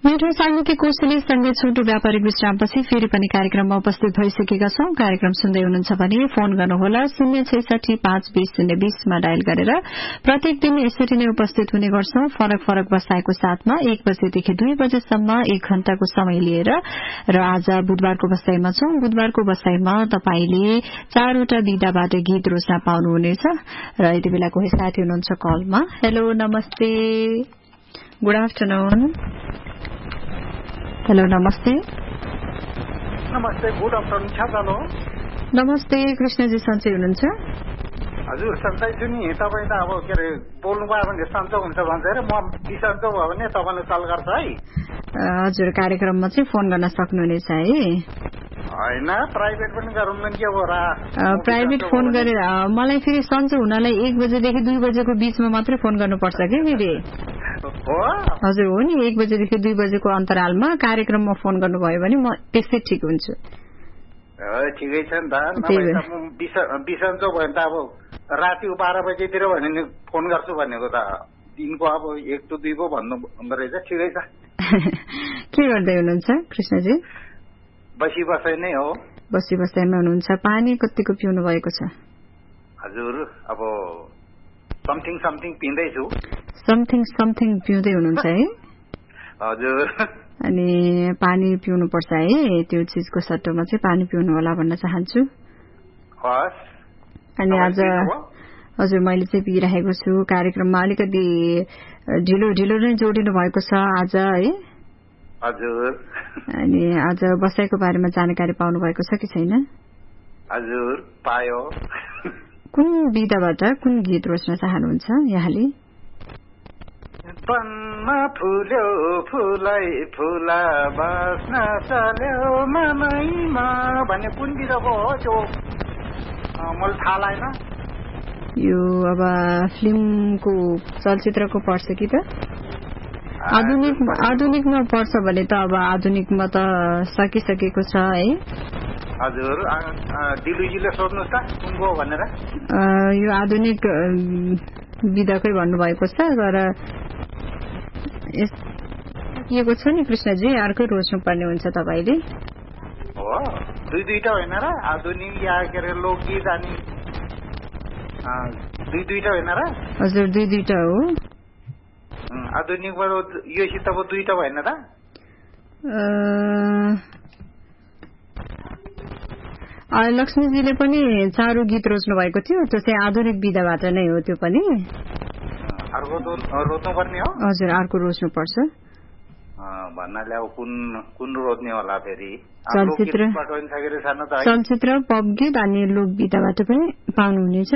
मिठो साङ्गीतिक कोसेली सँगै छोटो व्यापारिक विश्रामपछि फेरि पनि कार्यक्रममा उपस्थित भइसकेका छौं। कार्यक्रम सुन्दै हुनुहुन्छ भने फोन गर्नुहोला 066522020 मा डायल गरेर। प्रत्येक दिन यसरी नै उपस्थित हुने गर्छौं, फरक फरक बसाइको साथमा 1 बजेदेखि 2 बजेसम्म 1 घण्टाको समय लिएर। र आज बुधबारको बसाइमा छौं। बुधबारको बसाइमा तपाईले 4 वटा विधाबाट गीत रोज्न पाउनुहुनेछ। र यति बेला कोही साथी हुनुहुन्छ कलमा। हेलो, नमस्ते, गुड आफ्टरनुन। हेलो, नमस्ते। नमस्ते, गुड आफ्टरनुन। छापालो। नमस्ते, कृष्णजी सन्चै हुनुहुन्छ? हजुर, सन्चै छु नि। तपाईँ त अब के अरे बोल्नु भयो भने सन्चो हुन्छ भन्छ र म बिसन्चो भयो भने तपाईँले कल गर्छ है। हजुर, कार्यक्रममा चाहिँ फोन गर्न सक्नुहुनेछ है? होइन, प्राइभेट पनि गरौँ न के हो र? प्राइभेट फोन गरेर मलाई फेरि सन्चो हुनलाई 1 बजेदेखि 2 बजेको बीचमा मात्रै फोन गर्नुपर्छ कि फेरि? हजुर, हो नि। 1 बजेदेखि 2 बजेको अन्तरालमा कार्यक्रममा फोन गर्नुभयो भने म त्यसै ठिक हुन्छु। ठिकै छ नि त। बिसन्चो भयो भने त अब राति 12 बजेतिर भने फोन गर्छु भनेको त दिनको अब 1 to 2 पो भन्नु रहेछ। ठिकै छ। के गर्दै हुनुहुन्छ कृष्णजी? बसी नै हो। बसाइमा हुनुहुन्छ। पानी कतिको पिउनु भएको छ? हजुर, अब समथिङ पिँदैछु। समथिङ पिउँदै हुनुहुन्छ है? हजुर। अनि पानी पिउनु पर्छ है, त्यो चीजको सट्टोमा चाहिँ पानी पिउनु होला भन्न चाहन्छु। अनि आज हजुर मैले चाहिँ पिइरहेको छु। कार्यक्रममा अलिकति ढिलो नै जोडिनु भएको छ आज है? हजुर। अनि आज बसाइको बारेमा जानकारी पाउनु भएको छ कि छैन? हजुर, पायो। कुन विधाबाट कुन गीत रोज्न चाहनुहुन्छ यहाँले? पनमा फुल्यो फुलै फुला बस्न चल्यो मनैमा भन्ने कुन विधाको हो त्यो मलाई थाहा लागेन। यो अब फिल्मको चलचित्रको पर्छ कि त? आधुनिकमा पर्छ भने त अब आधुनिकमा त सकिसकेको छ है? हजुर, दिलुजीले सोध्नुहोस् त कुनको भनेर। यो आधुनिक विधाकै भन्नुभएको छ। तर के छ नि कृष्णजी, अर्कै रोज्नुपर्ने हुन्छ तपाईँले। हो, दुईटा होइन र? आधुनिक या के अरे लोकगीत अनि दुईटा होइन र? हजुर, दुईटा हो। आधुनिकबाट यो सितको 2टा भएन त? लक्ष्मीजीले पनि चारु गीत रोज्नु भएको थियो, त्यो चाहिँ आधुनिक विधाबाट नै हो। त्यो पनि अर्को रोज्नु पर्ने हो? हजुर, अर्को रोज्नु पर्छ भन्नाले अब कुन रोज्ने होला फेरि? चलचित्र, पप गीत अनि लोक विधाबाट पनि पाउनुहुनेछ।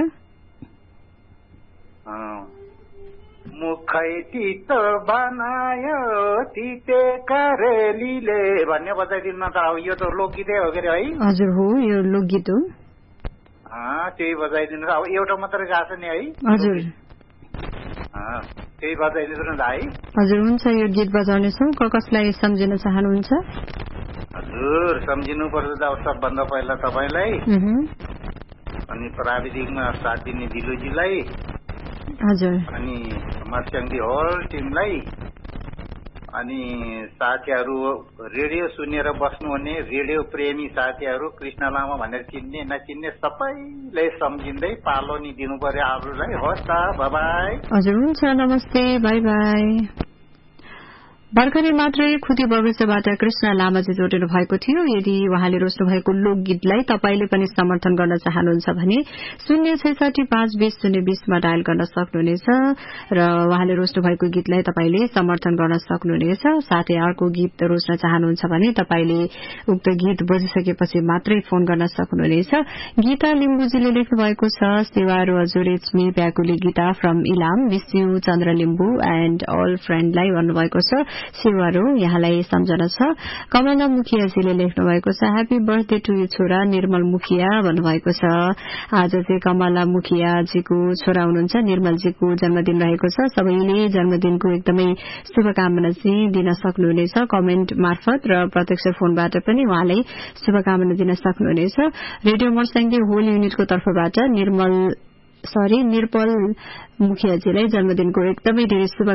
मुखै तितो बनायो तिते करेलीले भन्ने बजाइदिनु त। अब यो त लोकगीतै हो के अरे है? हजुर, हो, यो लोकगीत हो। त्यही बजाइदिनु। अब एउटा मात्रै गएको छ नि है? हजुर, त्यही बजाइदिनु न है? हजुर, हुन्छ। यो गीत बजाउनेछौँ। कसलाई सम्झिन चाहनुहुन्छ? हजुर, सम्झिनु पर्छ त सबभन्दा पहिला तपाईँलाई, अनि प्राविधिकमा साथ दिने दिलुजीलाई, हजुर, अनि मर्स्याङ्दी होल टिमलाई, अनि साथीहरू रेडियो सुनेर बस्नुहुने रेडियो प्रेमी साथीहरू, कृष्ण लामा भनेर चिन्ने नचिन्ने सबैलाई सम्झिँदै पालो नि दिनु पर्यो अरूलाई। होस् त, बाई। हजुर, हुन्छ, नमस्ते, बाई बाई। भर्खरै मात्रै खुदी बगैँचाबाट कृष्ण लामाजी जोडिनु भएको थियो। यदि उहाँले रोज्नु भएको लोकगीतलाई तपाईले पनि समर्थन गर्न चाहनुहुन्छ भने 066522020 मा डायल गर्न सक्नुहुनेछ र उहाँले रोज्नु भएको गीतलाई तपाईले समर्थन गर्न सक्नुहुनेछ। साथै अर्को गीत रोज्न चाहनुहुन्छ भने तपाईले उक्त गीत बजिसकेपछि मात्रै फोन गर्न सक्नुहुनेछ। गीता लिम्बुजीले लेख्नु भएको छ, सेवारो हजुर, it's me ब्याकुली Gita from Ilam, miss you Chandra Limbu and all फ्रेन्डलाई भन्नुभएको छ। सेवारो यहाँलाई सम्झना छ। कमला मुखियाजीले लेख्नु भएको छ, ह्यापी बर्थडे टु यु छोरा निर्मल मुखिया भन्नुभएको छ। आज चाहिँ कमला मुखियाजीको छोरा हुनुहुन्छ निर्मलजीको जन्मदिन रहेको छ। सबैले जन्मदिनको एकदमै शुभकामना चाहिँ दिन सक्नुहुनेछ कमेन्ट मार्फत र प्रत्यक्ष फोनबाट पनि उहाँलाई शुभकामना दिन सक्नुहुनेछ। रेडियो मर्स्याङ्दी होल युनिटको तर्फबाट निर्पल मुखियाजीलाई जन्मदिनको एकदमै धेरै